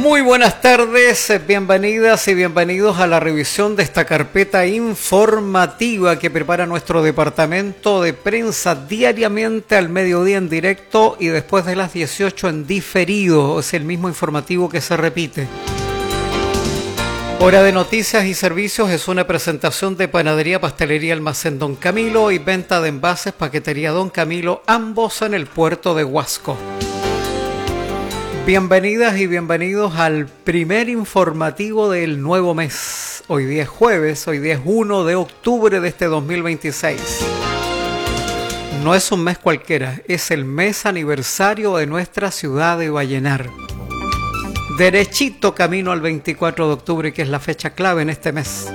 Muy buenas tardes, bienvenidas y bienvenidos a la revisión de esta carpeta informativa que prepara nuestro departamento de prensa diariamente al mediodía en directo y después de las 18 en diferido. Es el mismo informativo que se repite. Hora de noticias y servicios es una presentación de Panadería, Pastelería, Almacén Don Camilo y venta de envases, Paquetería Don Camilo, ambos en el puerto de Huasco. Bienvenidas y bienvenidos al primer informativo del nuevo mes. Hoy día es jueves, hoy día es 1 de octubre de este 2026. No es un mes cualquiera, es el mes aniversario de nuestra ciudad de Vallenar. Derechito camino al 24 de octubre, que es la fecha clave en este mes.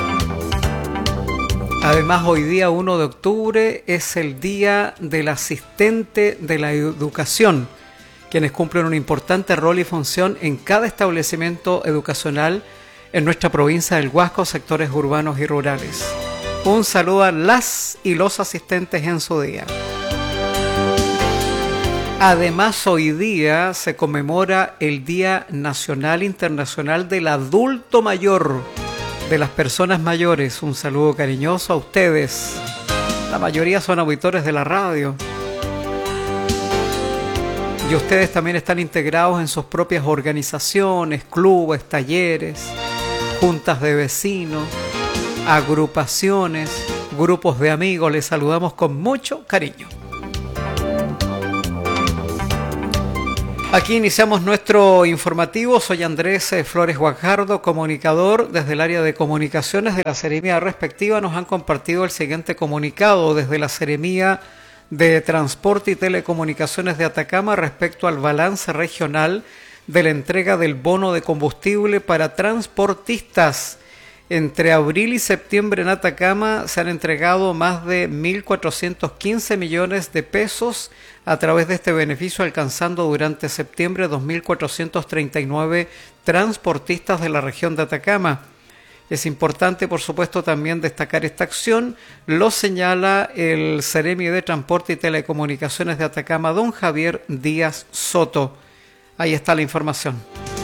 Además, hoy día 1 de octubre es el día del asistente de la educación, quienes cumplen un importante rol y función en cada establecimiento educacional en nuestra provincia del Huasco, sectores urbanos y rurales. Un saludo a las y los asistentes en su día. Además, hoy día se conmemora el Día Nacional Internacional del Adulto Mayor, de las personas mayores. Un saludo cariñoso a ustedes. La mayoría son auditores de la radio. Y ustedes también están integrados en sus propias organizaciones, clubes, talleres, juntas de vecinos, agrupaciones, grupos de amigos. Les saludamos con mucho cariño. Aquí iniciamos nuestro informativo. Soy Andrés Flores Guajardo, comunicador. Desde el área de comunicaciones de la Seremía respectiva nos han compartido el siguiente comunicado desde la Seremía de Transporte y Telecomunicaciones de Atacama respecto al balance regional de la entrega del bono de combustible para transportistas. Entre abril y septiembre en Atacama se han entregado más de 1.415 millones de pesos a través de este beneficio, alcanzando durante septiembre 2.439 transportistas de la región de Atacama. Es importante, por supuesto, también destacar esta acción. Lo señala el Seremi de Transporte y Telecomunicaciones de Atacama, don Javier Díaz Soto. Ahí está la información.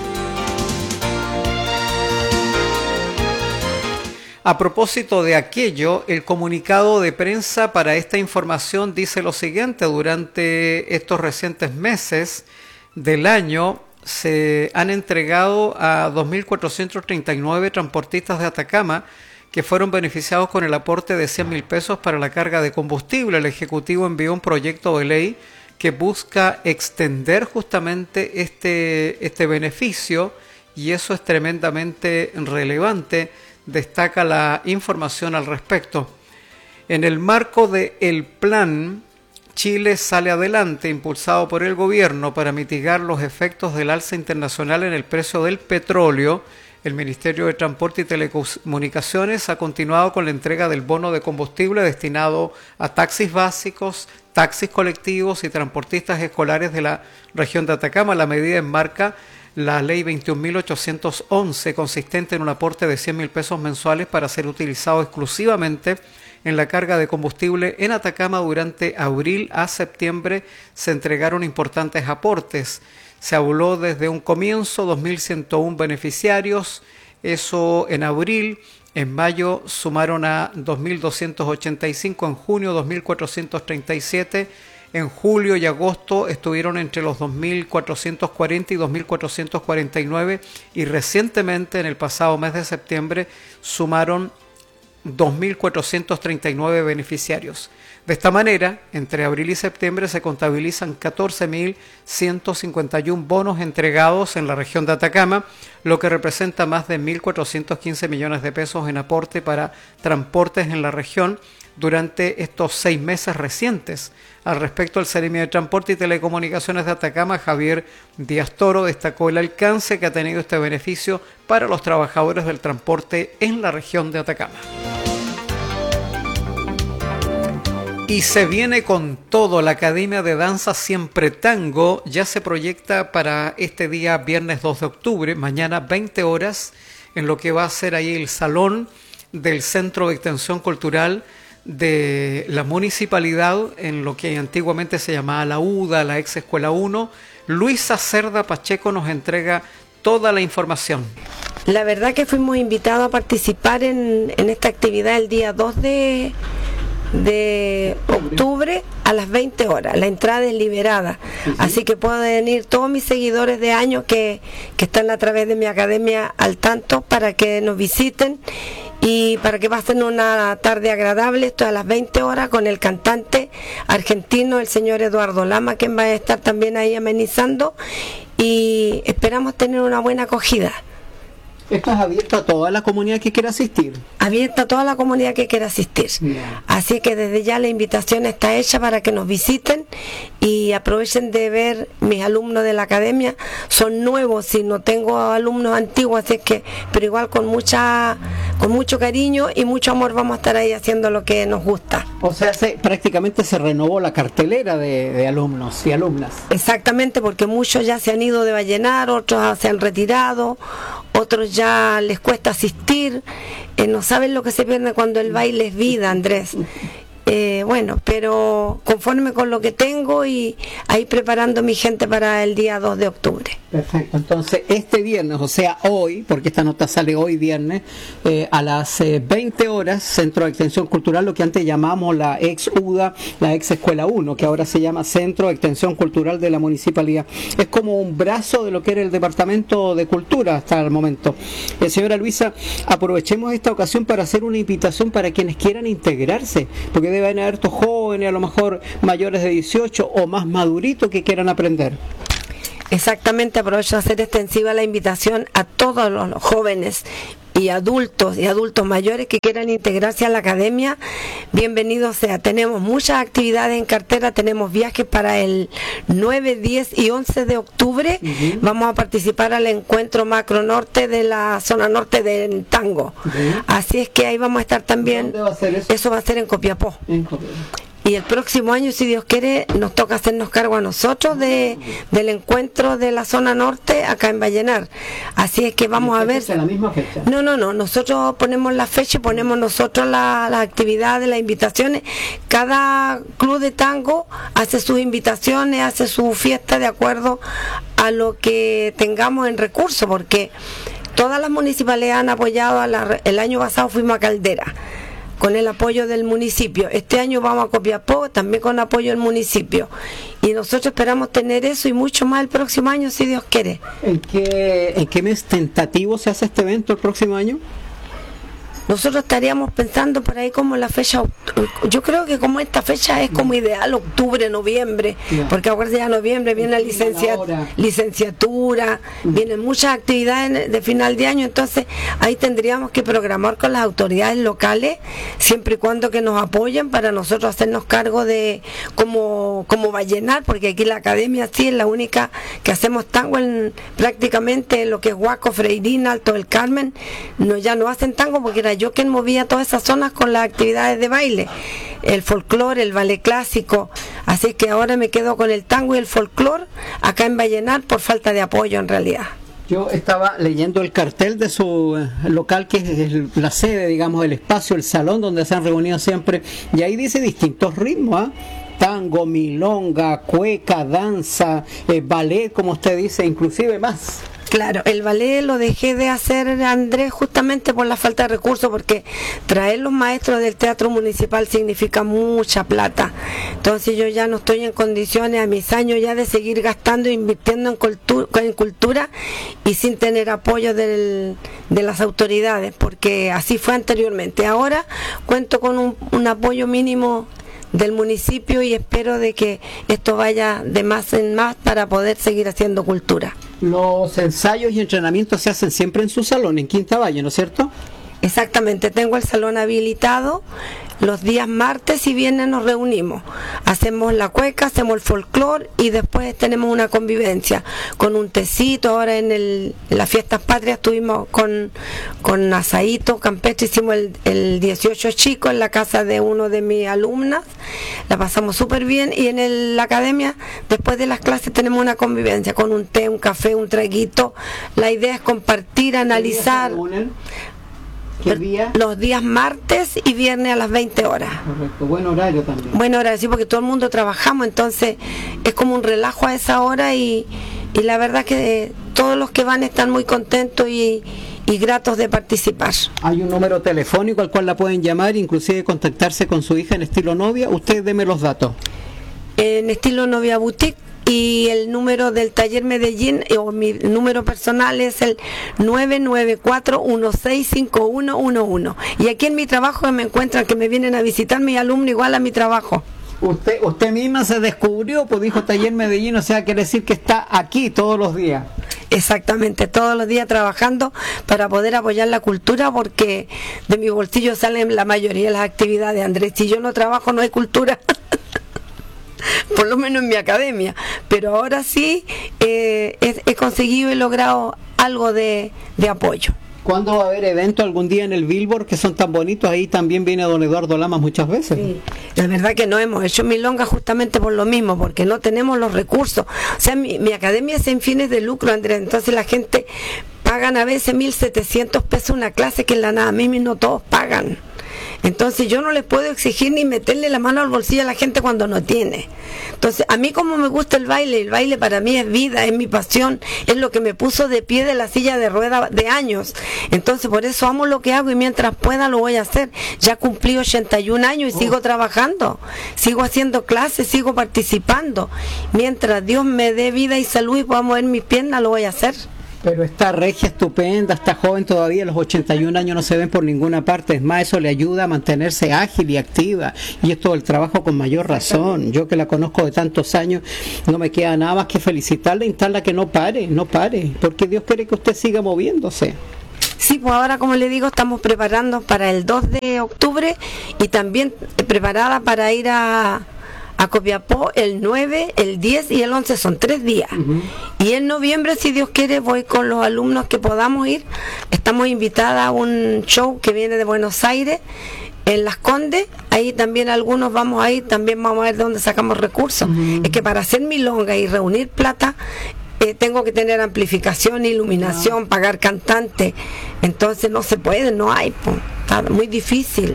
A propósito de aquello, el comunicado de prensa para esta información dice lo siguiente: durante estos recientes meses del año se han entregado a 2.439 transportistas de Atacama que fueron beneficiados con el aporte de 100.000 pesos para la carga de combustible. El Ejecutivo envió un proyecto de ley que busca extender justamente este beneficio, y eso es tremendamente relevante. Destaca la información al respecto. En el marco del plan Chile sale adelante, impulsado por el gobierno para mitigar los efectos del alza internacional en el precio del petróleo, el Ministerio de Transporte y Telecomunicaciones ha continuado con la entrega del bono de combustible destinado a taxis básicos, taxis colectivos y transportistas escolares de la región de Atacama. La medida enmarca la ley 21.811, consistente en un aporte de 100.000 pesos mensuales para ser utilizado exclusivamente en la carga de combustible en Atacama. Durante abril a septiembre se entregaron importantes aportes. Se habló desde un comienzo 2.101 beneficiarios, eso en abril. En mayo sumaron a 2.285, en junio 2.437, en julio y agosto estuvieron entre los 2.440 y 2.449 y recientemente en el pasado mes de septiembre sumaron 2.439 beneficiarios. De esta manera, entre abril y septiembre se contabilizan 14.151 bonos entregados en la región de Atacama, lo que representa más de 1.415 millones de pesos en aporte para transportes en la región durante estos 6 meses recientes. Al respecto, el Seremi de Transporte y Telecomunicaciones de Atacama, Javier Díaz Toro, destacó el alcance que ha tenido este beneficio para los trabajadores del transporte en la región de Atacama. Y se viene con todo. La Academia de Danza Siempre Tango ya se proyecta para este día viernes 2 de octubre, mañana 20 horas, en lo que va a ser ahí el salón del Centro de Extensión Cultural de la municipalidad, en lo que antiguamente se llamaba la UDA, la ex Escuela 1. Luisa Cerda Pacheco nos entrega toda la información? La verdad que fuimos invitados a participar en esta actividad el día 2 de octubre a las 20 horas. La entrada es liberada, así que pueden ir todos mis seguidores de años que están a través de mi academia al tanto para que nos visiten y para que pasen una tarde agradable. Esto a las 20 horas con el cantante argentino, el señor Eduardo Lama, quien va a estar también ahí amenizando, y esperamos tener una buena acogida. ¿Esto es abierto a toda la comunidad que quiera asistir? Abierta a toda la comunidad que quiera asistir. Yeah. Así que desde ya la invitación está hecha para que nos visiten y aprovechen de ver mis alumnos de la academia. Son nuevos, y no tengo alumnos antiguos, así que, pero igual con mucho cariño y mucho amor vamos a estar ahí haciendo lo que nos gusta. O sea, prácticamente se renovó la cartelera de alumnos y alumnas. Exactamente, porque muchos ya se han ido de Vallenar, otros se han retirado, otros ya les cuesta asistir, no saben lo que se pierde cuando el baile es vida, Andrés. Bueno, pero conforme con lo que tengo y ahí preparando mi gente para el día 2 de octubre. Perfecto, entonces este viernes, o sea hoy, porque esta nota sale hoy viernes, a las 20 horas, Centro de Extensión Cultural, lo que antes llamamos la ex UDA, la ex Escuela 1, que ahora se llama Centro de Extensión Cultural de la Municipalidad. Es como un brazo de lo que era el Departamento de Cultura hasta el momento. Señora Luisa, aprovechemos esta ocasión para hacer una invitación para quienes quieran integrarse, porque deben haber estos jóvenes, a lo mejor mayores de 18 o más maduritos, que quieran aprender. Exactamente, aprovecho de hacer extensiva la invitación a todos los jóvenes y adultos mayores que quieran integrarse a la academia. Bienvenidos sea. Tenemos muchas actividades en cartera, tenemos viajes para el 9, 10 y 11 de octubre. Vamos a participar al encuentro Macro Norte de la zona norte del tango. Así es que ahí vamos a estar también. ¿Dónde va a ser eso? Eso va a ser en Copiapó. En Copiapó. Y el próximo año, si Dios quiere, nos toca hacernos cargo a nosotros del encuentro de la zona norte acá en Vallenar. Así es que vamos a ver. ¿La misma fecha? No. Nosotros ponemos la fecha y ponemos nosotros las actividades, las invitaciones. Cada club de tango hace sus invitaciones, hace su fiesta de acuerdo a lo que tengamos en recursos, porque todas las municipalidades han apoyado. El año pasado fuimos a Caldera con el apoyo del municipio. Este año vamos a Copiapó, también con apoyo del municipio. Y nosotros esperamos tener eso y mucho más el próximo año, si Dios quiere. ¿En qué mes tentativo se hace este evento el próximo año? Nosotros estaríamos pensando por ahí como la fecha, yo creo que como esta fecha es como ideal, octubre, noviembre, porque ahora ya noviembre viene la licenciatura, vienen muchas actividades de final de año, entonces ahí tendríamos que programar con las autoridades locales, siempre y cuando que nos apoyen para nosotros hacernos cargo de como Vallenar, porque aquí la academia sí es la única que hacemos tango en prácticamente lo que es Huaco, Freirina, Alto del Carmen, ya no hacen tango porque era yo quien movía todas esas zonas con las actividades de baile, el folclore, el ballet clásico, así que ahora me quedo con el tango y el folclore acá en Vallenar por falta de apoyo en realidad. Yo estaba leyendo el cartel de su local, que es la sede, digamos, el espacio, el salón donde se han reunido siempre, y ahí dice distintos ritmos, tango, milonga, cueca, danza, ballet, como usted dice, inclusive más. Claro, el ballet lo dejé de hacer, Andrés, justamente por la falta de recursos, porque traer los maestros del teatro municipal significa mucha plata. Entonces yo ya no estoy en condiciones a mis años ya de seguir gastando e invirtiendo en cultura y sin tener apoyo de las autoridades, porque así fue anteriormente. Ahora cuento con un apoyo mínimo del municipio y espero de que esto vaya de más en más para poder seguir haciendo cultura. Los ensayos y entrenamientos se hacen siempre en su salón, en Quinta Valle, ¿no es cierto? Exactamente, tengo el salón habilitado. Los días martes y viernes nos reunimos, hacemos la cueca, hacemos el folclore y después tenemos una convivencia con un tecito. Ahora en las fiestas patrias estuvimos con asadito campestre, hicimos el 18 chico en la casa de uno de mis alumnas, la pasamos súper bien, y en la academia después de las clases tenemos una convivencia con un té, un café, un traguito. La idea es compartir, analizar. ¿Qué día? Los días martes y viernes a las 20 horas. Correcto, buen horario también. Buen horario, sí, porque todo el mundo trabajamos, entonces es como un relajo a esa hora y la verdad que todos los que van están muy contentos y gratos de participar. Hay un número telefónico al cual la pueden llamar, inclusive contactarse con su hija en estilo novia. Usted deme los datos. En estilo novia boutique, y el número del taller Medellín, o mi número personal, es el 994-165111. Y aquí en mi trabajo me encuentran que me vienen a visitar mis alumnos igual a mi trabajo. Usted misma se descubrió, pues dijo taller Medellín, o sea, quiere decir que está aquí todos los días. Exactamente, todos los días trabajando para poder apoyar la cultura, porque de mi bolsillo salen la mayoría de las actividades, Andrés. Si yo no trabajo, no hay cultura. Por lo menos en mi academia, pero ahora sí he conseguido y logrado algo de apoyo. ¿Cuándo va a haber eventos algún día en el Billboard que son tan bonitos? Ahí también viene don Eduardo Lamas muchas veces. Sí, la verdad que no hemos hecho milonga justamente por lo mismo, porque no tenemos los recursos. O sea, mi academia es sin fines de lucro, Andrés, entonces la gente pagan a veces 1.700 pesos una clase, que en la nada misma no todos pagan. Entonces yo no les puedo exigir ni meterle la mano al bolsillo a la gente cuando no tiene. Entonces a mí, como me gusta el baile para mí es vida, es mi pasión, es lo que me puso de pie de la silla de ruedas de años. Entonces por eso amo lo que hago, y mientras pueda lo voy a hacer. Ya cumplí 81 años y sigo trabajando, sigo haciendo clases, sigo participando. Mientras Dios me dé vida y salud y pueda mover mis piernas, lo voy a hacer. Pero está regia, estupenda, está joven todavía, los 81 años no se ven por ninguna parte. Es más, eso le ayuda a mantenerse ágil y activa, y es todo el trabajo con mayor razón. Yo, que la conozco de tantos años, no me queda nada más que felicitarla e instarla que no pare, porque Dios quiere que usted siga moviéndose. Sí, pues ahora, como le digo, estamos preparando para el 2 de octubre y también preparada para ir a Copiapó el 9, el 10 y el 11, son 3 días. Y en noviembre, si Dios quiere, voy con los alumnos que podamos ir. Estamos invitadas a un show que viene de Buenos Aires, en Las Condes. Ahí también algunos vamos a ir, también vamos a ver de dónde sacamos recursos. Es que para hacer milonga y reunir plata, tengo que tener amplificación, iluminación, pagar cantante. Entonces no se puede, no hay, pues, está muy difícil.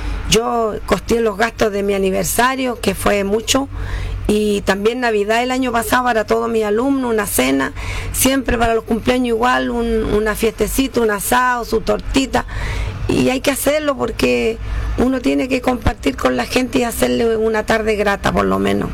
Yo costeé los gastos de mi aniversario, que fue mucho, y también Navidad el año pasado para todos mis alumnos, una cena, siempre para los cumpleaños igual, una fiestecita, un asado, su tortita, y hay que hacerlo porque uno tiene que compartir con la gente y hacerle una tarde grata por lo menos.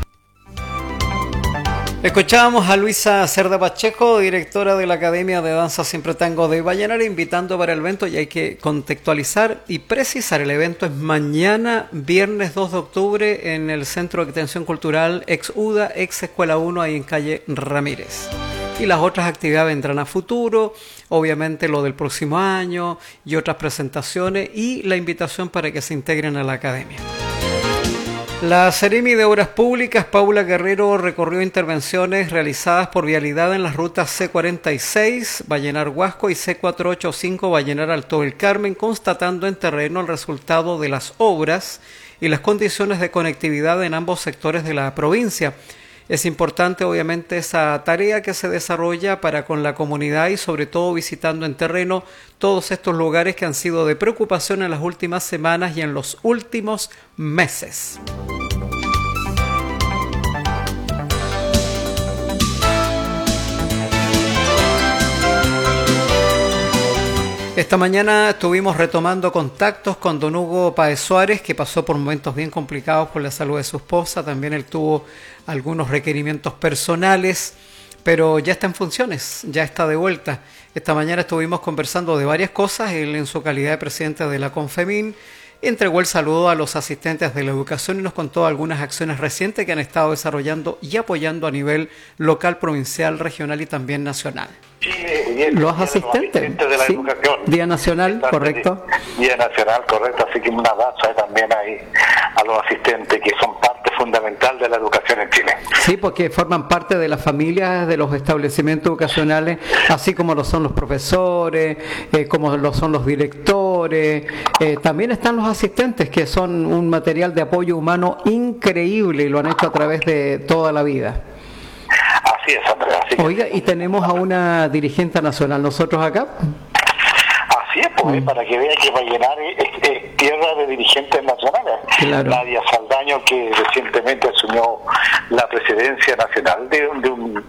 Escuchábamos a Luisa Cerda Pacheco, directora de la Academia de Danza Siempre Tango de Vallenar, invitando para el evento, y hay que contextualizar y precisar. El evento es mañana, viernes 2 de octubre, en el Centro de Extensión Cultural ex UDA, ex Escuela 1, ahí en calle Ramírez. Y las otras actividades vendrán a futuro, obviamente lo del próximo año y otras presentaciones, y la invitación para que se integren a la Academia. La Seremi de Obras Públicas, Paula Guerrero, recorrió intervenciones realizadas por vialidad en las rutas C46, Vallenar-Huasco, y C485, Vallenar-Alto del Carmen, constatando en terreno el resultado de las obras y las condiciones de conectividad en ambos sectores de la provincia. Es importante, obviamente, esa tarea que se desarrolla para con la comunidad, y sobre todo visitando en terreno todos estos lugares que han sido de preocupación en las últimas semanas y en los últimos meses. Esta mañana estuvimos retomando contactos con don Hugo Páez Suárez, que pasó por momentos bien complicados por la salud de su esposa. También él tuvo algunos requerimientos personales, pero ya está en funciones, ya está de vuelta. Esta mañana estuvimos conversando de varias cosas. Él, en su calidad de presidente de la Confemín, entregó el saludo a los asistentes de la educación y nos contó algunas acciones recientes que han estado desarrollando y apoyando a nivel local, provincial, regional y también nacional. Los asistentes de la educación. Día Nacional, correcto. Día Nacional, correcto. Así que un abrazo también ahí a los asistentes, que son parte fundamental de la educación en Chile. Sí, porque forman parte de las familias de los establecimientos educacionales, así como lo son los profesores, como lo son los directores. También están los asistentes, que son un material de apoyo humano increíble y lo han hecho a través de toda la vida. Así es, Andrés. Oiga, y tenemos a una dirigente nacional nosotros acá. Así es, pues, para que vea que Vallenar es tierra de dirigentes nacionales. Claro. Nadia Saldaño, que recientemente asumió la presidencia nacional de un importante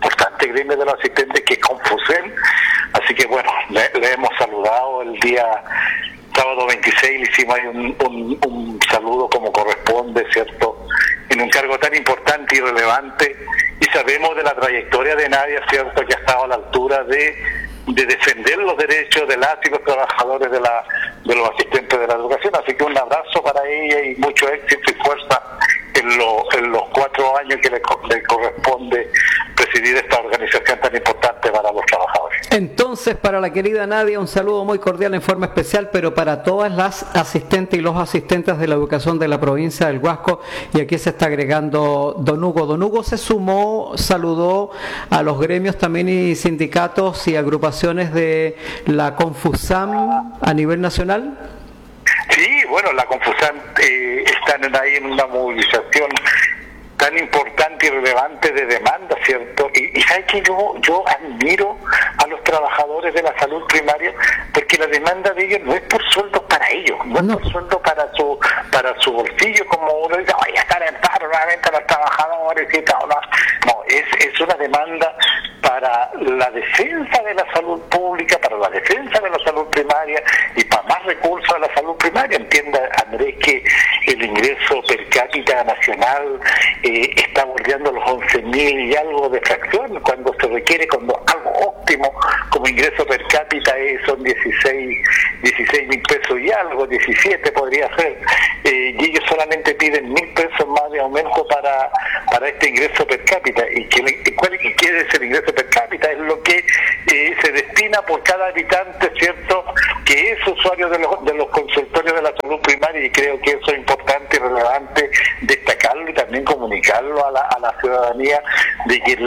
gremio de los asistentes, que es Confusen. Así que bueno, le hemos saludado el día sábado 26, le hicimos ahí un saludo como corresponde, ¿cierto?, en un cargo tan importante y relevante, y sabemos de la trayectoria de Nadia, ¿cierto?, que ha estado a la altura de defender los derechos de las y los trabajadores de los asistentes de la educación. Así que un abrazo para ella y mucho éxito y fuerza en los 4 años que le corresponde presidir esta organización tan importante para los trabajadores. Entonces, para la querida Nadia, un saludo muy cordial en forma especial, pero para todas las asistentes y los asistentes de la educación de la provincia del Huasco, y aquí se está agregando Don Hugo. Don Hugo se sumó, saludó a los gremios también y sindicatos y agrupaciones de la Confusam a nivel nacional. Sí, bueno, la Confusam están ahí en una movilización tan importante y relevante de demanda, ¿cierto? Y ¿sabes qué? Yo admiro a los trabajadores de la salud primaria, porque la demanda de ellos no es por sueldos para ellos, no es por sueldo para su bolsillo, como uno dice, oye, están en paro nuevamente los trabajadores y tal. No, es una demanda para la defensa de la salud pública, para la defensa de la salud primaria y para más recursos a la salud primaria. Entienda, Andrés, que el ingreso per cápita nacional está bordeando los 11.000 y algo de fracción, cuando se requiere, cuando algo óptimo como ingreso per cápita son 16.000 pesos y algo, 17 podría ser, y ellos solamente piden 1.000 pesos más de aumento para este ingreso per cápita. ¿Y cuál es el ingreso per cápita? Es lo que se destina por cada habitante, ¿cierto?, que es usuario de los consultorios de la salud primaria, y creo que eso es importante y relevante destacarlo y también comunicarlo a la ciudadanía, de que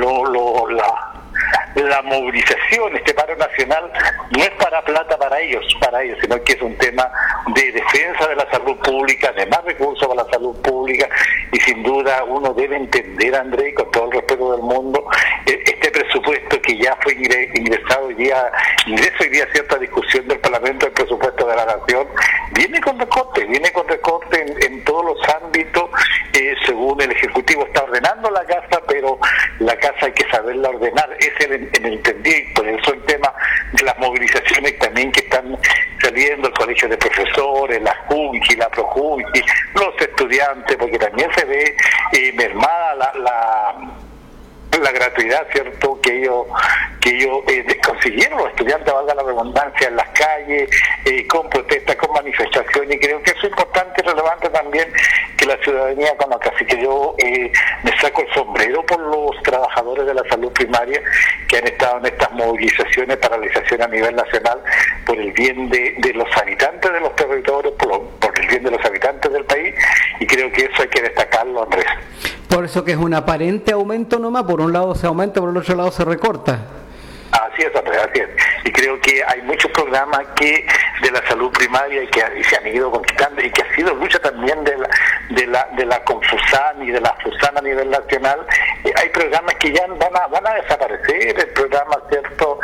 la movilización, este paro nacional, no es para plata para ellos, sino que es un tema de defensa de la salud pública, de más recursos para la salud pública, y sin duda uno debe entender, Andrés, con todo el respeto del mundo, este presupuesto que ya fue ingresado hoy día, cierta discusión del Parlamento, el presupuesto de la Nación, viene con recorte en todos los ámbitos, según el Ejecutivo está ordenando la casa, pero la casa hay que saberla ordenar, es el entendido, y por eso el tema de las movilizaciones también que están saliendo, el colegio de profesores, la JUNCI, la ProJUNCI, los estudiantes, porque también se ve mermada la gratuidad, ¿cierto?, que ellos consiguieron, los estudiantes, valga la redundancia, en las calles, con protestas, con manifestaciones, y creo que eso es importante y relevante también que la ciudadanía conozca. Así que yo me saco el sombrero por los trabajadores de la salud primaria que han estado en estas movilizaciones, paralización a nivel nacional, por el bien de los habitantes de los territorios, por el bien de los habitantes del país, y creo que eso hay que destacarlo, Andrés. Por eso que es un aparente aumento nomás, por un lado se aumenta, por el otro lado se recorta. Así es, Andrés, así es. Y creo que hay muchos programas que de la salud primaria y que se han ido conquistando, y que ha sido lucha también de la Confusam y de la FUSAN a nivel nacional. Hay programas que ya van a desaparecer, el programa, ¿cierto?,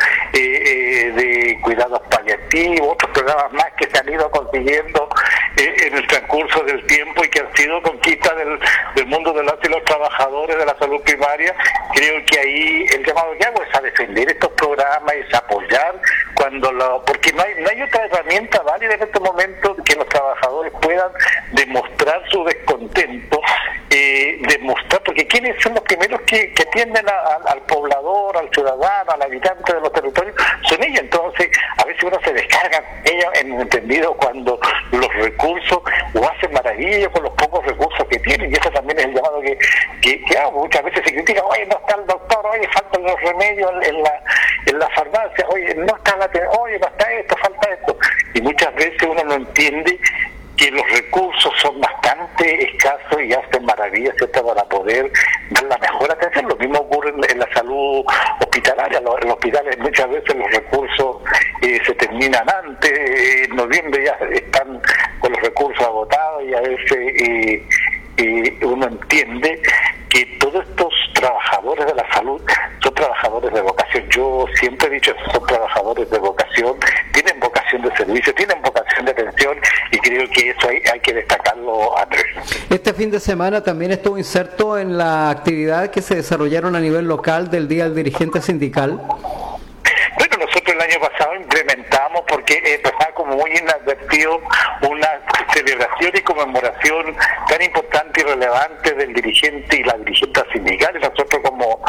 de cuidados paliativos, otros programas más que se han ido consiguiendo en el transcurso del tiempo y que han sido conquistas del mundo de los trabajadores de la salud primaria. Creo que ahí el llamado que hago es a defender estos programas, es apoyar porque no hay otra herramienta válida en este momento que los trabajadores puedan demostrar su descontento, demostrar, porque ¿quiénes son los primeros que atienden al poblador, al ciudadano, al habitante de los territorios? Son ellos. Entonces a veces uno se descarga ellos, en el entendido, cuando los recursos o hacen maravillas con los pocos recursos que tienen, y eso también es el llamado que muchas veces se critica, oye, no está el doctor, oye, faltan los remedios en la farmacia, oye, no está oye, no está esto, falta esto, y muchas veces uno no entiende que los recursos son bastante escasos y hacen maravillas, ¿cierto?, para poder dar la mejor atención. Lo mismo ocurre en la salud hospitalaria. En los hospitales muchas veces los recursos se terminan antes, en noviembre ya están con los recursos agotados, y a veces uno entiende que todos estos trabajadores de la salud son trabajadores de vocación. Yo yo siempre he dicho, son trabajadores de vocación, tienen vocación de servicio, tienen vocación de atención, y creo que eso hay que destacarlo, Andrés. Este fin de semana también estuvo inserto en la actividad que se desarrollaron a nivel local del Día del Dirigente Sindical. Bueno, nosotros el año pasado implementamos, porque pasaba como muy inadvertido, una celebración y conmemoración tan importante y relevante del dirigente y la dirigente sindical, y nosotros como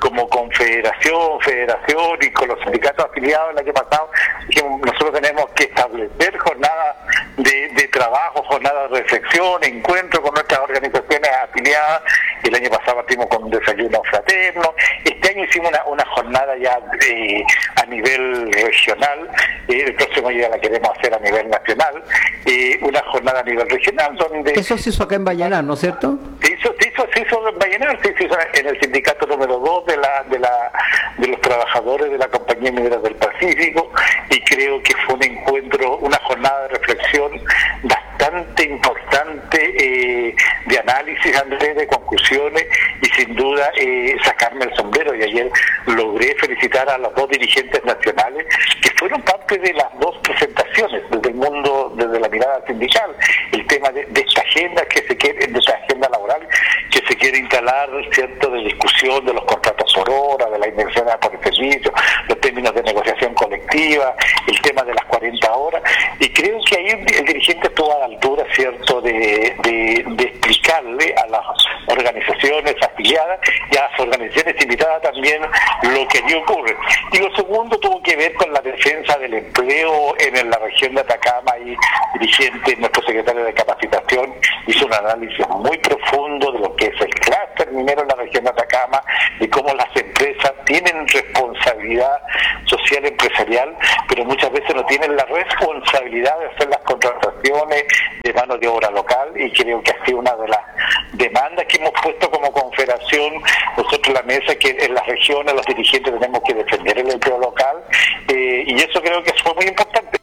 federación y con los sindicatos afiliados el año pasado, nosotros tenemos que establecer jornadas de trabajo, jornadas de reflexión, encuentro con nuestras organizaciones afiliadas. El año pasado partimos con un desayuno fraterno. Este año hicimos una jornada ya a nivel regional. El próximo día la queremos hacer a nivel nacional. Una jornada a nivel regional donde... Eso se hizo acá en Vallenar, ¿no es cierto? Se hizo en Vallenar, se hizo en el sindicato número 2 de los trabajadores de la Compañía Minera del Pacífico, y creo que fue un encuentro, una jornada de reflexión bastante importante, de análisis, Andrés, de conclusiones, y sin duda sacarme el sombrero. Y ayer logré felicitar a los dos dirigentes nacionales que fueron parte de las dos presentaciones desde el mundo, desde la mirada sindical, el tema de esta agenda de esta agenda laboral que se quiere instalar, cierto, de discusión de los contratos por hora, de la inversión por el servicio, los términos de negociación colectiva, el tema de las 40 horas, y creo que ahí el dirigente estuvo a la altura, cierto, de explicarle a las organizaciones afiliadas y a las organizaciones invitadas también lo que allí ocurre. Y lo segundo tuvo que ver con la defensa del empleo en la región de Atacama, y dirigente, nuestro secretario de capacitación, hizo un análisis muy profundo de lo que es el clúster minero en la región de Atacama, y cómo las empresas tienen responsabilidad social empresarial, pero muchas veces no tienen la responsabilidad de hacer las contrataciones de mano de obra local, y creo que ha sido una de las demandas que hemos puesto como confederación nosotros en la mesa, que en las regiones los dirigentes tenemos que defender el empleo local, y eso creo que fue muy importante.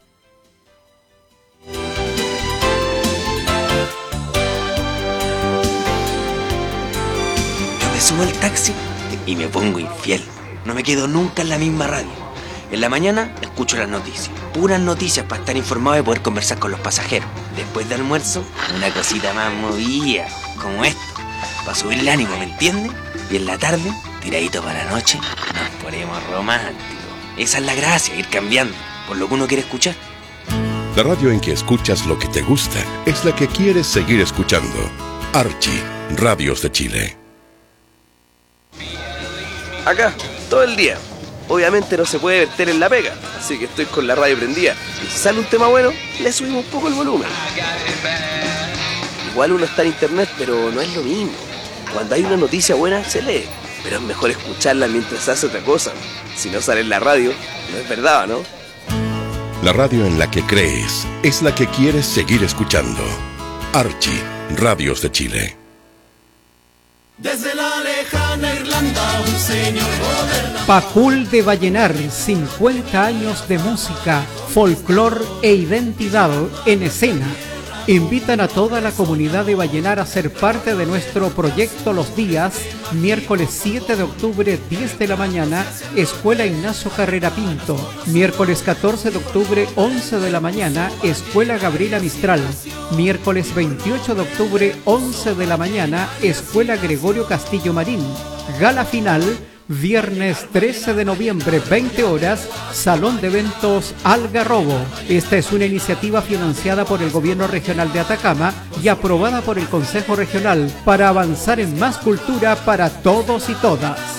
Yo me subo al taxi y me pongo infiel. No me quedo nunca en la misma radio. En la mañana escucho las noticias, puras noticias para estar informado y poder conversar con los pasajeros. Después de almuerzo, una cosita más movida, como esto, para subir el ánimo, ¿me entiendes? Y en la tarde, tiradito para la noche, nos ponemos románticos. Esa es la gracia, ir cambiando por lo que uno quiere escuchar. La radio en que escuchas lo que te gusta es la que quieres seguir escuchando. Archie, Radios de Chile. Acá, todo el día. Obviamente no se puede verter en la pega, así que estoy con la radio prendida. Y si sale un tema bueno, le subimos un poco el volumen. Igual uno está en internet, pero no es lo mismo. Cuando hay una noticia buena, se lee, pero es mejor escucharla mientras hace otra cosa. Si no sale en la radio, no es verdad, ¿no? La radio en la que crees es la que quieres seguir escuchando. Archie, Radios de Chile. Desde la lejana Irlanda, un señor gobernante. Pacul de Vallenar, 50 años de música, folclor e identidad en escena. Invitan a toda la comunidad de Vallenar a ser parte de nuestro proyecto los días, miércoles 7 de octubre, 10 de la mañana, Escuela Ignacio Carrera Pinto. Miércoles 14 de octubre, 11 de la mañana, Escuela Gabriela Mistral. Miércoles 28 de octubre, 11 de la mañana, Escuela Gregorio Castillo Marín. Gala final, viernes 13 de noviembre, 20 horas, Salón de Eventos Algarrobo. Esta es una iniciativa financiada por el Gobierno Regional de Atacama y aprobada por el Consejo Regional para avanzar en más cultura para todos y todas.